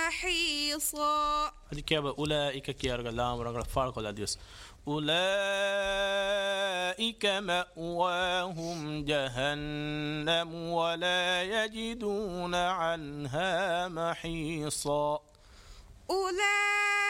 محيصا. أولئك كيارغ لام رغ فارق الأديوس أولئك مأواهم جهنم ولا يجدون عنها محيصا. أولئك